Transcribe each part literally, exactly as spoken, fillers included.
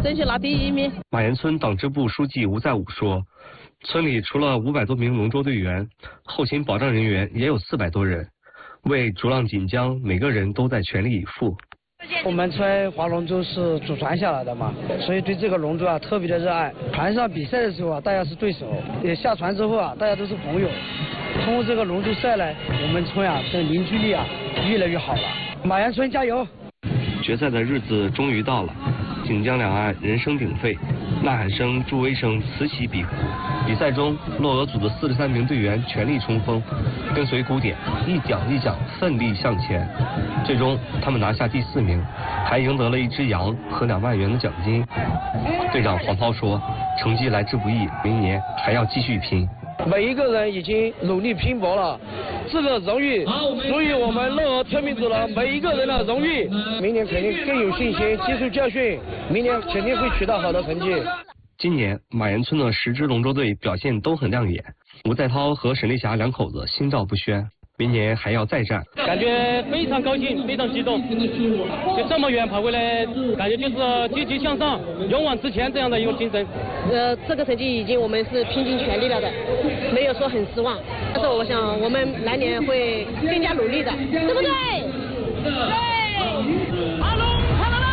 争取拿第一名。 马岩村党支部书记吴在武说，村里除了五百多名龙舟队员，后勤保障人员也有四百多人，为逐浪锦江，每个人都在全力以赴。 我们村划龙舟是祖传下来的嘛，所以对这个龙舟啊特别的热爱。船上比赛的时候啊，大家是对手；也下船之后啊，大家都是朋友。通过这个龙舟赛呢，我们村啊的凝聚力啊越来越好了。马岩村加油！ 决赛的日子终于到了，锦江两岸人声鼎沸，呐喊声、助威声此起彼伏。比赛中，洛俄组的四十三名队员全力冲锋，跟随鼓点，一桨一桨奋力向前。最终，他们拿下第四名，还赢得了一只羊和两万元的奖金。队长黄涛说：“成绩来之不易，明年还要继续拼。” 每一个人已经努力拼搏了，这个荣誉属于我们乐俄村民组的每一个人的荣誉。明年肯定更有信心，接受教训，明年肯定会取得好的成绩。 今年马岩村的十支龙舟队表现都很亮眼，吴在涛和沈丽霞两口子心照不宣，明年还要再战。 感觉非常高兴，非常激动，就这么远跑回来，感觉就是积极向上、勇往直前这样的一个精神。 呃，这个成绩已经我们是拼尽全力了的，没有说很失望。但是我想我们来年会更加努力的，对不对？对。阿龙看到了。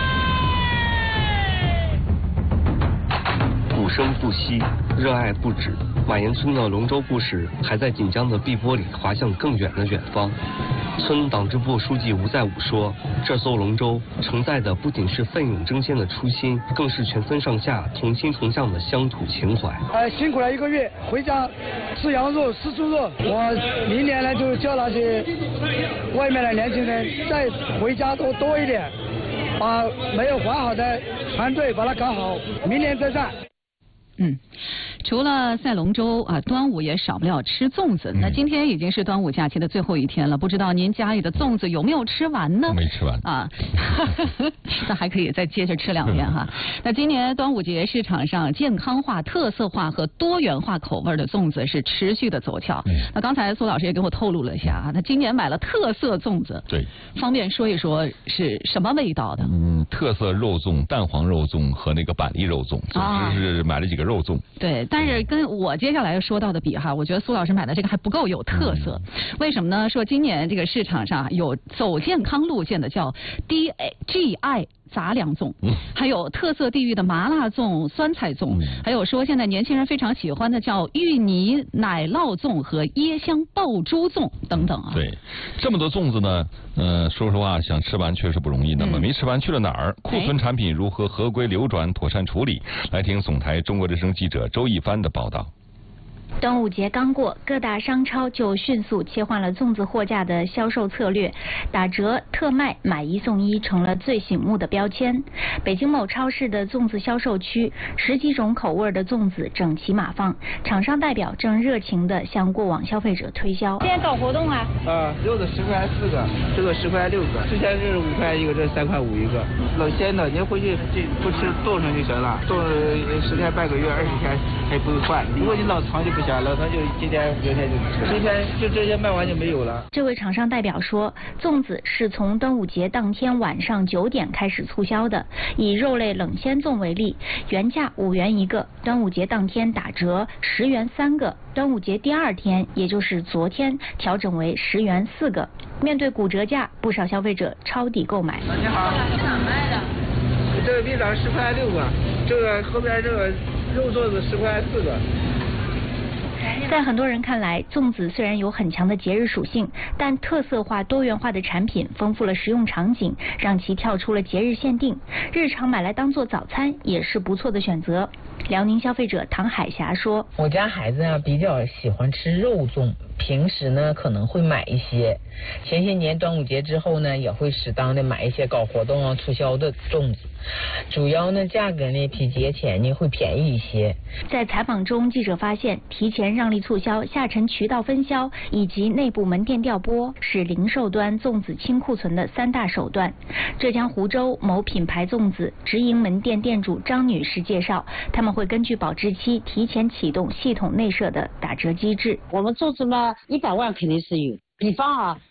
鼓声不息，热爱不止。马岩村的龙舟故事还在锦江的碧波里滑向更远的远方。村党支部书记吴在武说，这艘龙舟承载的不仅是奋勇争先的初心，更是全村上下同心同向的乡土情怀。 哎，辛苦了一个月，回家吃羊肉吃猪肉。我明年呢就叫那些外面的年轻人再回家多多一点，把没有划好的船队把它搞好，明年再战。 嗯，除了赛龙舟啊，端午也少不了吃粽子。那今天已经是端午假期的最后一天了，不知道您家里的粽子有没有吃完呢？ 没吃完啊，那还可以再接着吃两天哈。那今年端午节市场上健康化、特色化和多元化口味的粽子是持续的走俏。嗯、那刚才苏老师也给我透露了一下啊，他今年买了特色粽子。 对， 方便说一说是什么味道的？ 嗯，特色肉粽、蛋黄肉粽和那个板栗肉粽，总之是买了几个。肉粽对，但是跟我接下来说到的比哈，我觉得苏老师买的这个还不够有特色。嗯、为什么呢？说今年这个市场上有走健康路线的叫 D G I 杂粮粽，嗯、还有特色地域的麻辣粽、酸菜粽，嗯、还有说现在年轻人非常喜欢的叫芋泥奶酪粽和椰香爆珠粽等等啊。 对，这么多粽子呢，呃，说实话想吃完确实不容易。那么没吃完去了哪儿？嗯、库存产品如何合规流转、妥善处理？来听总台中国之声记者周一帆的报道。 端午节刚过，各大商超就迅速切换了粽子货架的销售策略，打折、特卖、买一送一成了最醒目的标签。北京某超市的粽子销售区，十几种口味的粽子整齐码放，厂商代表正热情地向过往消费者推销。 今天搞活动啊！ 啊，柚子十块四个，这个十块六个，之前是五块一个，这三块五一个。冷鲜的，您回去这不吃冻上就行了，冻十天半个月、二十天还不会坏。如果你老藏就不行。老唐就今天明天就吃，今天就这些卖完就没有了。 这位厂商代表说，粽子是从端午节当天晚上九点开始促销的。以肉类冷鲜粽为例，原价五元一个，端午节当天打折十元三个，端午节第二天，也就是昨天调整为十元四个。面对骨折价，不少消费者抄底购买。 你好， 在哪卖的？ 这个冰枣十块六个，这个后边这个肉粽子十块四个。 在很多人看来，粽子虽然有很强的节日属性，但特色化、多元化的产品丰富了食用场景，让其跳出了节日限定。日常买来当做早餐也是不错的选择。辽宁消费者唐海霞说：“ 我家孩子啊比较喜欢吃肉粽，平时呢可能会买一些。前些年端午节之后呢，也会适当的买一些搞活动啊、促销的粽子。主要呢价格呢比节前呢会便宜一些。” 在采访中，记者发现，提前让利促销、下沉渠道分销以及内部门店调拨是零售端粽子清库存的三大手段。浙江湖州某品牌粽子直营门店店主张女士介绍，他们会根据保质期提前启动系统内设的打折机制。 我们粽子嘛，一百万肯定是有。比方啊，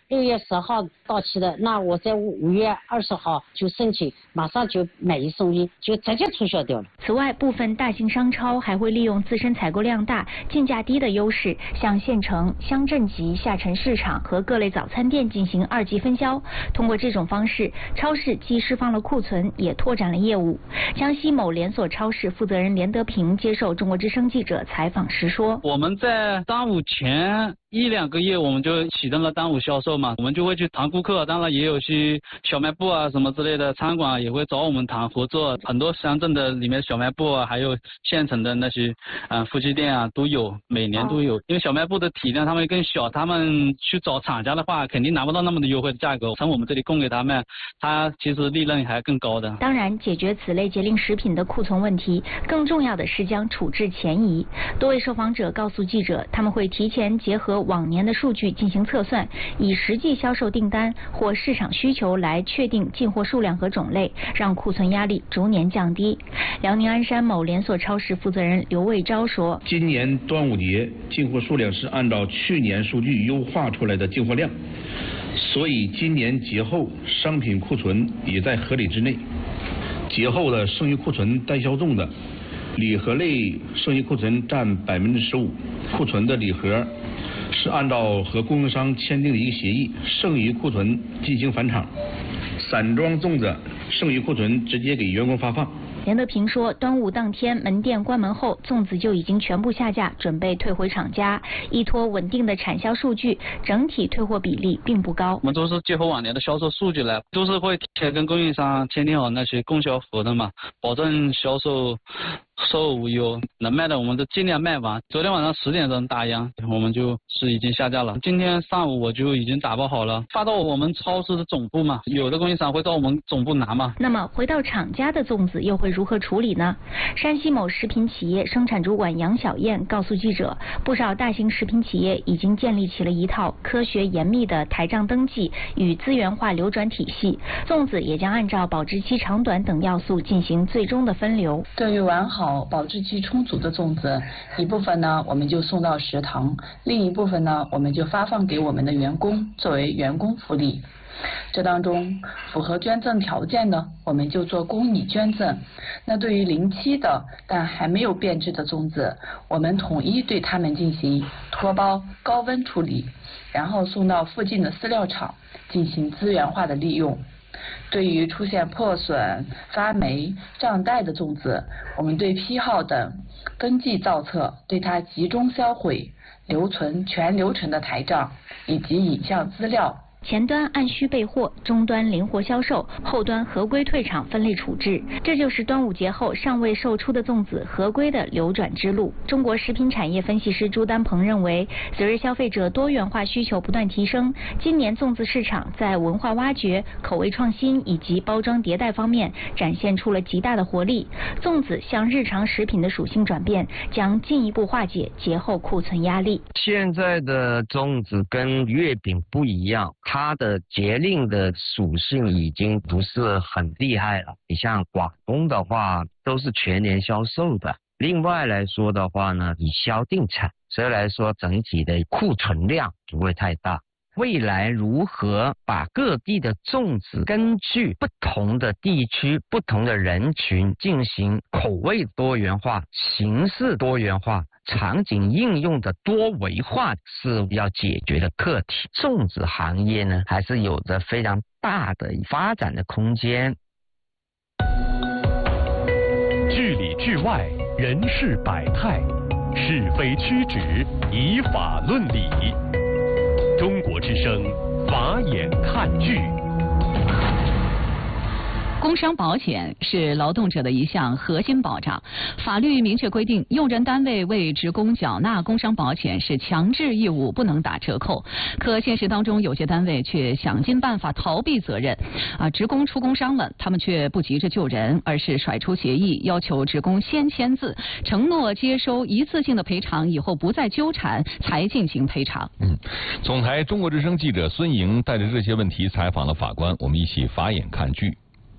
六月十号到期的，那我在五月二十号就申请，马上就买一送一，就直接促销掉了。 此外，部分大型商超还会利用自身采购量大、进价低的优势，向县城、乡镇级下沉市场和各类早餐店进行二级分销。通过这种方式，超市既释放了库存，也拓展了业务。江西某连锁超市负责人连德平接受中国之声记者采访时说：“ 我们在端午前一两个月，我们就启动了端午销售嘛，我们就会去谈顾客，当然也有些小卖部啊什么之类的餐馆也会找我们谈合作，很多乡镇的里面小卖部啊，还有县城的那些嗯、呃、夫妻店啊都有，每年都有。因为小卖部的体量他们更小，他们去找厂家的话，肯定拿不到那么的优惠的价格，从我们这里供给他们，他其实利润还更高的。 当然，解决此类节令食品的库存问题，更重要的是将处置前移。多位受访者告诉记者，他们会提前结合往年的数据进行测算，以实际销售订单或市场需求来确定进货数量和种类，让库存压力逐年降低。辽宁鞍山某连锁超市负责人刘卫昭说：“ 今年端午节进货数量是按照去年数据优化出来的进货量，所以今年节后商品库存也在合理之内。节后的剩余库存待销中的礼盒类剩余库存占百分之十五，库存的礼盒是按照和供应商签订的一个协议，剩余库存进行返厂，散装粽子剩余库存直接给员工发放。” 连德平说，端午当天门店关门后，粽子就已经全部下架，准备退回厂家。依托稳定的产销数据，整体退货比例并不高。 我们都是结合往年的销售数据来，都是会提前跟供应商签订好那些供销合同嘛，保证销售售后无忧，能卖的我们都尽量卖完。昨天晚上十点钟打烊，我们就是已经下架了。今天上午我就已经打包好了，发到我们超市的总部嘛，有的供应商会到我们总部拿嘛。 那么回到厂家的粽子又会如何处理呢？山西某食品企业生产主管杨小燕告诉记者，不少大型食品企业已经建立起了一套科学严密的台账登记与资源化流转体系，粽子也将按照保质期长短等要素进行最终的分流。 对于完好保质期充足的粽子，一部分呢我们就送到食堂，另一部分呢我们就发放给我们的员工作为员工福利。这当中符合捐赠条件的，我们就做公益捐赠。那对于临期的但还没有变质的粽子，我们统一对它们进行脱包、高温处理，然后送到附近的饲料厂进行资源化的利用。对于出现破损、发霉、胀带的粽子，我们对批号等登记造册，对它集中销毁，留存全流程的台账以及影像资料。 前端按需备货，终端灵活销售，后端合规退场分类处置，这就是端午节后尚未售出的粽子合规的流转之路。中国食品产业分析师朱丹鹏认为，随着消费者多元化需求不断提升，今年粽子市场在文化挖掘、口味创新以及包装迭代方面展现出了极大的活力。粽子向日常食品的属性转变，将进一步化解节后库存压力。 现在的粽子跟月饼不一样，它的节令的属性已经不是很厉害了。你像广东的话，都是全年销售的。另外来说的话呢，以销定产，所以来说整体的库存量不会太大。未来如何把各地的粽子根据不同的地区、不同的人群进行口味多元化、形式多元化、场景应用的多维化，是要解决的课题。粽子行业呢，还是有着非常大的发展的空间。 剧里剧外，人事百态，是非曲直，以法论理。中国之声，法眼看剧。 工伤保险是劳动者的一项核心保障，法律明确规定，用人单位为职工缴纳工伤保险是强制义务，不能打折扣。可现实当中，有些单位却想尽办法逃避责任。啊，职工出工伤了，他们却不急着救人，而是甩出协议，要求职工先签字，承诺接收一次性的赔偿，以后不再纠缠，才进行赔偿。 嗯，总台中国之声记者孙莹带着这些问题采访了法官，我们一起法眼看剧。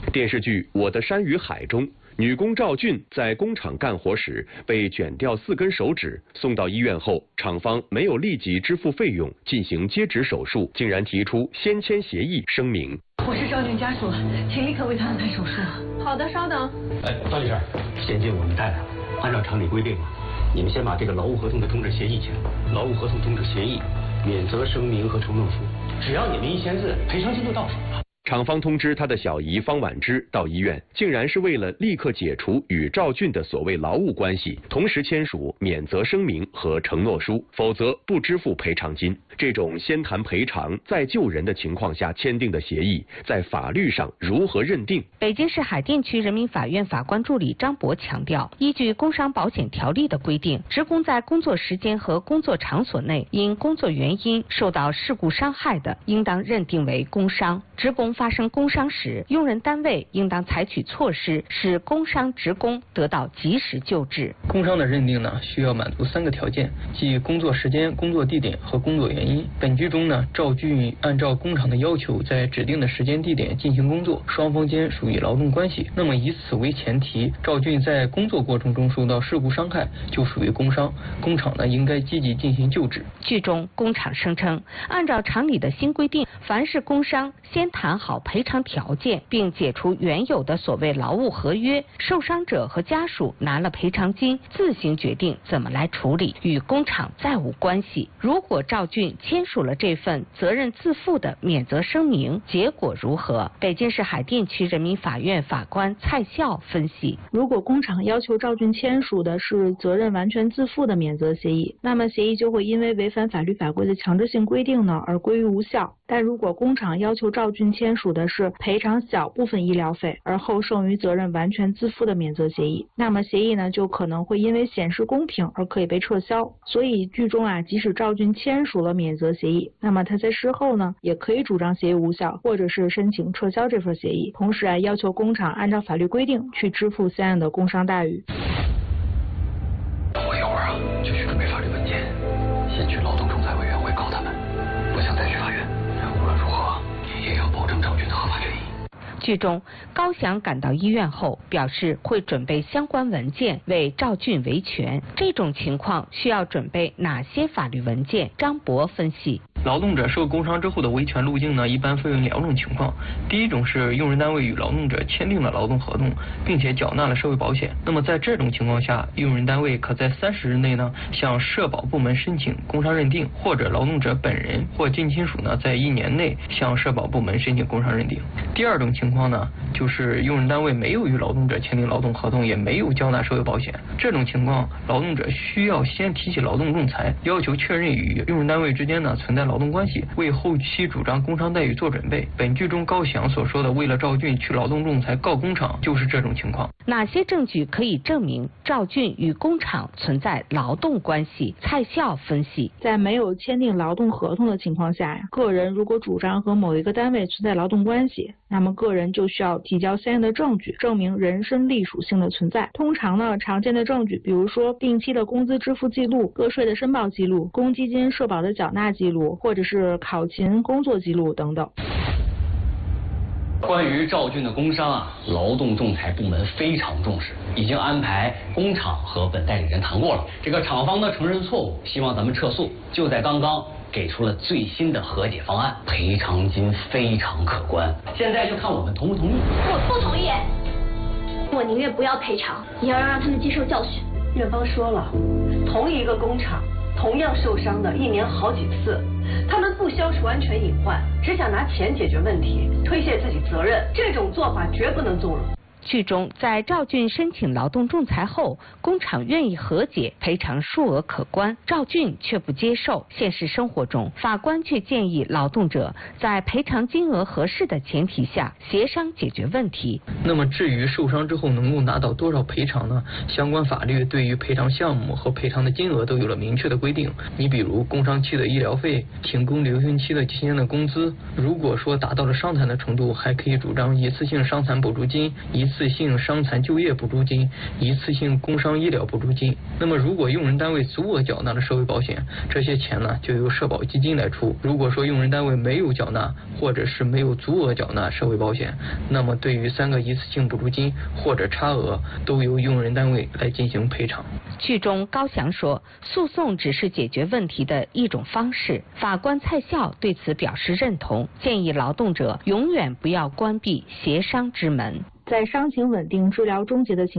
电视剧《我的山与海》中，女工赵俊在工厂干活时被卷掉四根手指，送到医院后，厂方没有立即支付费用进行接指手术，竟然提出先签协议声明。 我是赵俊家属，请立刻为他安排手术。 好的，稍等。 哎，段律师，先进我们带来了。按照厂里规定啊，你们先把这个劳务合同的终止协议签。劳务合同终止协议、免责声明和承诺书，只要你们一签字，赔偿金就到手了。 厂方通知他的小姨方婉芝到医院，竟然是为了立刻解除与赵俊的所谓劳务关系，同时签署免责声明和承诺书，否则不支付赔偿金。这种先谈赔偿再救人的情况下签订的协议，在法律上如何认定？ 北京市海淀区人民法院法官助理张博强调，依据工伤保险条例的规定，职工在工作时间和工作场所内因工作原因受到事故伤害的，应当认定为工伤。职工发生工伤时，用人单位应当采取措施，使工伤职工得到及时救治。 工伤的认定呢，需要满足三个条件，即工作时间、工作地点和工作原因。本剧中呢，赵俊按照工厂的要求，在指定的时间地点进行工作，双方间属于劳动关系。那么以此为前提，赵俊在工作过程中受到事故伤害，就属于工伤。工厂呢，应该积极进行救治。 剧中工厂声称，按照厂里的新规定，凡是工伤，先谈好赔偿条件，并解除原有的所谓劳务合约，受伤者和家属拿了赔偿金，自行决定怎么来处理，与工厂再无关系。如果赵俊签署了这份责任自负的免责声明，结果如何？北京市海淀区人民法院法官蔡笑分析： 如果工厂要求赵俊签署的是责任完全自负的免责协议，那么协议就会因为违反法律法规的强制性规定呢而归于无效。但如果工厂要求赵俊签署的是赔偿小部分医疗费，而后剩余责任完全自负的免责协议，那么协议呢就可能会因为显示公平而可以被撤销。所以剧中啊，即使赵俊签署了免责协议，那么他在事后呢也可以主张协议无效，或者是申请撤销这份协议，同时啊要求工厂按照法律规定去支付相应的工伤待遇。 我一会儿啊就去准备法律文件，先去劳动仲裁委员会告他们，不想再去法院。无论如何也要保证赵俊的合法权益。 剧中，高翔赶到医院后表示会准备相关文件为赵俊维权。这种情况需要准备哪些法律文件？张博分析。 劳动者受工伤之后的维权路径呢，一般分为两种情况。第一种是用人单位与劳动者签订了劳动合同，并且缴纳了社会保险。那么在这种情况下，用人单位可在三十日内呢向社保部门申请工伤认定，或者劳动者本人或近亲属呢在一年内向社保部门申请工伤认定。第二种情况呢，就是用人单位没有与劳动者签订劳动合同，也没有缴纳社会保险。这种情况，劳动者需要先提起劳动仲裁，要求确认与用人单位之间呢存在劳动关系，为后期主张工伤待遇做准备。本剧中高翔所说的为了赵俊去劳动仲裁告工厂，就是这种情况。 哪些证据可以证明赵俊与工厂存在劳动关系？蔡笑分析， 在没有签订劳动合同的情况下呀，个人如果主张和某一个单位存在劳动关系，那么个人就需要提交相应的证据，证明人身隶属性的存在。通常呢，常见的证据，比如说定期的工资支付记录、个税的申报记录、公积金社保的缴纳记录，或者是考勤工作记录等等。 关于赵俊的工伤啊，劳动仲裁部门非常重视，已经安排工厂和本代理人谈过了。这个厂方呢承认错误，希望咱们撤诉。就在刚刚给出了最新的和解方案，赔偿金非常可观。现在就看我们同不同意。 我不同意，我宁愿不要赔偿，也要让他们接受教训。 院方说了，同一个工厂同样受伤的一年好几次，他们不消除安全隐患，只想拿钱解决问题，推卸自己责任，这种做法绝不能纵容。 剧中，在赵俊申请劳动仲裁后，工厂愿意和解，赔偿数额可观，赵俊却不接受。现实生活中，法官却建议劳动者在赔偿金额合适的前提下协商解决问题。 那么至于受伤之后能够拿到多少赔偿呢？相关法律对于赔偿项目和赔偿的金额都有了明确的规定。你比如工伤期的医疗费、停工留薪期的期间的工资，如果说达到了伤残的程度，还可以主张一次性伤残补助金、一次次性伤残就业补助金、一次性工伤医疗补助金。那么如果用人单位足额缴纳了社会保险，这些钱呢就由社保基金来出。如果说用人单位没有缴纳，或者是没有足额缴纳社会保险，那么对于三个一次性补助金或者差额，都由用人单位来进行赔偿。 剧中高翔说，诉讼只是解决问题的一种方式。法官蔡笑对此表示认同，建议劳动者永远不要关闭协商之门。 在伤情稳定、治疗终结的情